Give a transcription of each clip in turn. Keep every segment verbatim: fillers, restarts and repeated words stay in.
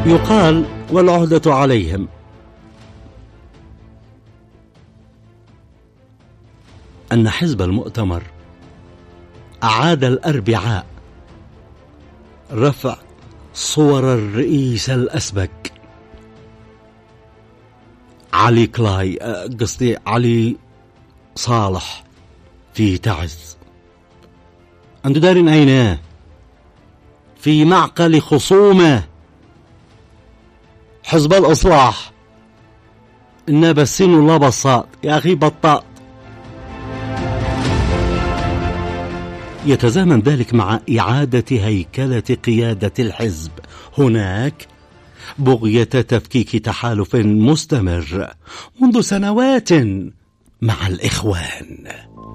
يقال والعهدة عليهم أن حزب المؤتمر أعاد الأربعاء رفع صور الرئيس الأسبق علي كلاي قصدي علي صالح في تعز. أنتم دارين أين؟ في معقل خصومه حزب الإصلاح. إنا بسين الله بساط يا أخي بطاط. يتزامن ذلك مع إعادة هيكلة قيادة الحزب هناك بغية تفكيك تحالف مستمر منذ سنوات مع الإخوان.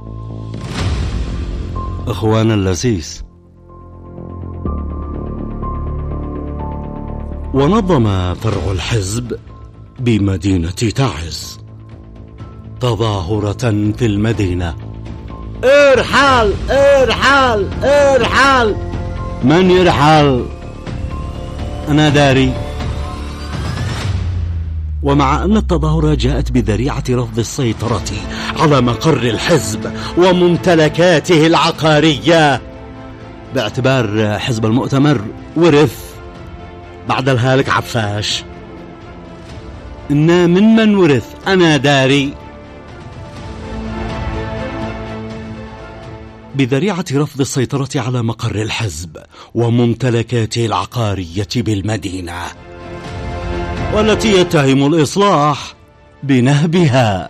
إخوان اللذيذ. ونظم فرع الحزب بمدينة تعز تظاهرة في المدينة. ارحل ارحل ارحل. من يرحل؟ أنا داري. ومع أن التظاهرة جاءت بذريعة رفض السيطرة على مقر الحزب وممتلكاته العقارية باعتبار حزب المؤتمر ورث بعد الهالك عفاش. إنا من من ورث أنا داري. بذريعة رفض السيطرة على مقر الحزب وممتلكاته العقارية بالمدينة والتي يتهم الإصلاح بنهبها.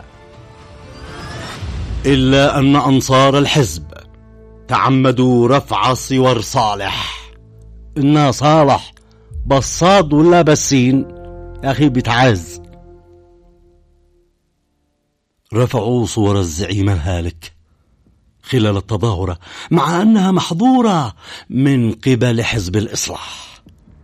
إلا أن أنصار الحزب تعمدوا رفع صور صالح. إنا صالح بصاد ولا بسين يا أخي بتعز. رفعوا صور الزعيم الهالك خلال التظاهرة مع أنها محظورة من قبل حزب الإصلاح.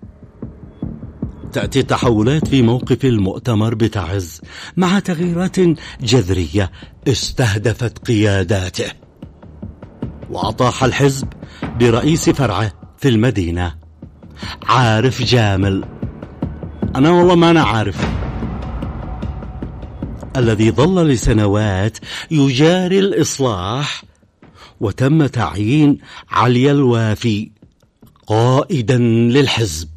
تأتي التحولات في موقف المؤتمر بتعز مع تغييرات جذرية استهدفت قياداته. وأطاح الحزب برئيس فرعه في المدينة عارف جامل. أنا والله ما أنا عارف. الذي ظل لسنوات يجاري الإصلاح وتم تعيين علي الوافي قائدا للحزب.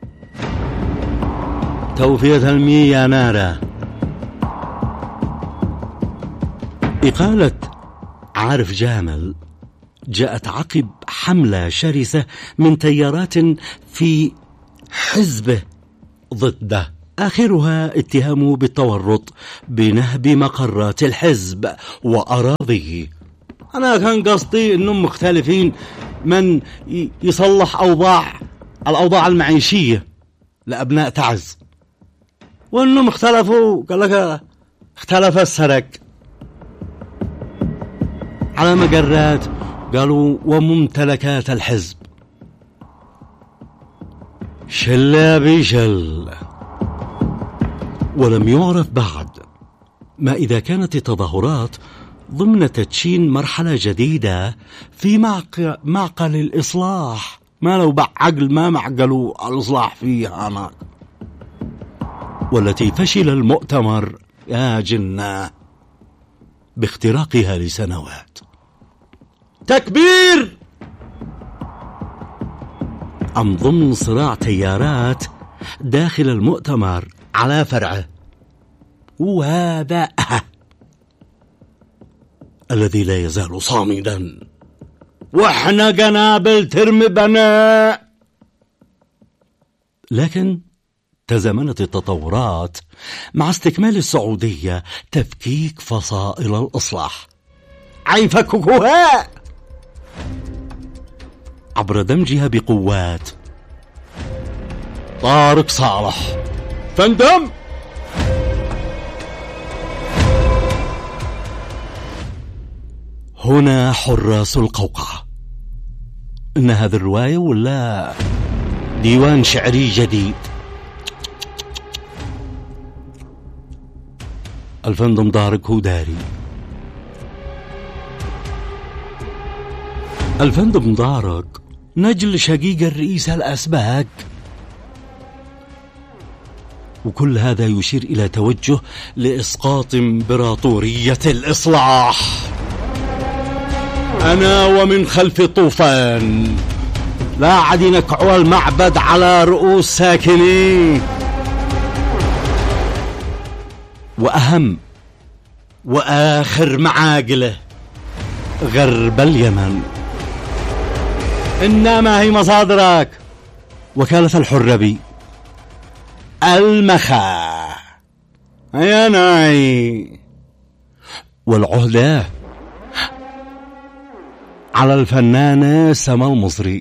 توفية المية يا نارة. إقالة عارف جامل جاءت عقب حملة شرسة من تيارات في حزبه ضده، آخرها اتهامه بالتورط بنهب مقرات الحزب وأراضيه. أنا كان قصدي أنهم مختلفين من يصلح أوضاع الأوضاع المعيشية لأبناء تعز، وأنهم اختلفوا قال لك اختلف السرق على مقرات قالوا وممتلكات الحزب. شل بشل. ولم يعرف بعد ما إذا كانت التظاهرات ضمن تدشين مرحلة جديدة في معق... معقل الإصلاح. ما لو بعقل ما معقلوا الإصلاح فيها هناك، والتي فشل المؤتمر يا جنة باختراقها لسنوات. تكبير. أم ضمن صراع تيارات داخل المؤتمر على فرعه. وهذا الذي لا يزال صامدا. واحنا قنابل ترمي بناء. لكن تزامنت التطورات مع استكمال السعودية تفكيك فصائل الإصلاح. عيفككوها عبر دمجها بقوات طارق صالح. فندم هنا حراس القوقعة. إن هذه الرواية ولا ديوان شعري جديد. الفندم طارق هوداري. الفندم طارق نجل شقيق الرئيس الأسبق وكل هذا يشير إلى توجه لإسقاط إمبراطورية الإصلاح. أنا ومن خلف طوفان لا عد نكعو المعبد على رؤوس ساكنيه. وأهم وآخر معاقله غرب اليمن. إنما هي مصادرك وكالة الحربي، المخا، يا ناي، والعهدة على الفنانة سما المصري.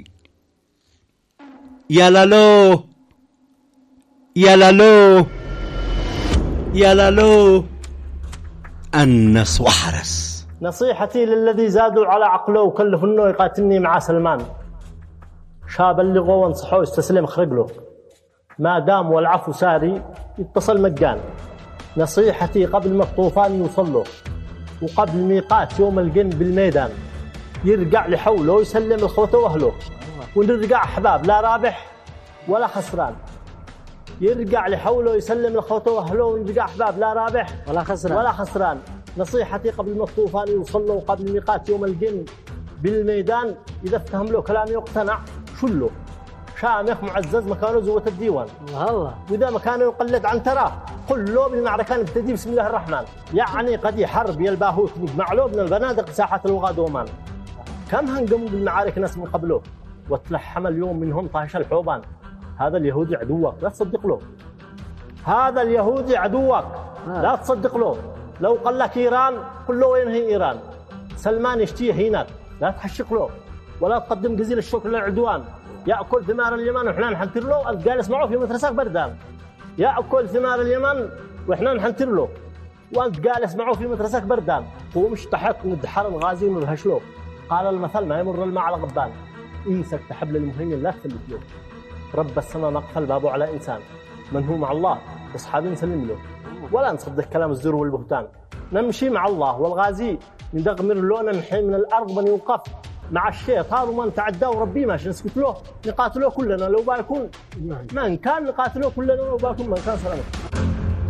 يا لالو يا لالو يا لالو أنس وحرس. نصيحتي للذي زادوا على عقله وكلفوا انه يقاتلني مع سلمان، شاب بلغه وانصحوه يستسلم خرج له، ما دام والعفو ساري يتصل مجان. نصيحتي قبل ما الطوفان يوصل له وقبل ميقات يوم الجن بالميدان، يرجع لحوله ويسلم الخوته واهله، ونرجع احباب لا رابح ولا خسران. يرجع لحوله ويسلم الخوته واهله، ونرجع احباب لا رابح ولا خسران ولا خسران. نصيحتي قبل ما الطوفان يوصل له وقبل ميقات يوم الجن بالميدان، إذا افتهم له كلامي واقتنع شله، شامخ معزز مكانه زوة الديوان. الله. وإذا مكانه يقلد عن تراه، قل له بالمعركة نبتدي بسم الله الرحمن. يعني قد حرب يلباهوت نجمع له من البنادق ساحة الوغاد ومان. كم هنقموا بالمعارك ناس من قبله، وتلحم اليوم منهم طاهش الحوبان. هذا اليهودي عدوك لا تصدق له. هذا اليهودي عدوك لا تصدق له. لو قال لك إيران قل له وين هي إيران. سلمان يشتيه هناك لا تحشق له، ولا تقدم جزيل الشكر للعدوان. يأكل ثمار اليمن وإحنا نحنتر له، أنت جالس معه في مدرسة بردان. يأكل ثمار اليمن وإحنا نحنتر له، وأنت جالس معه في مدرسة بردان. هو مش تحق ندحر الغازي وندهش له. قال المثل ما يمر الماء على غبان. إنسك تحبل المهيمن لا تفلت له. رب السماء نقفل بابه على إنسان، من هو مع الله أصحابي نسلم له، ولا نصدق كلام الزور والبهتان. نمشي مع الله والغازي ندغمر له، ننحي من الأرض من يوقف مع الشيطان ومن تعدى وربي ماشي نسكت له. نقاتله كلنا لو باكون، من كان نقاتله كلنا لو باكون من كان سلامه.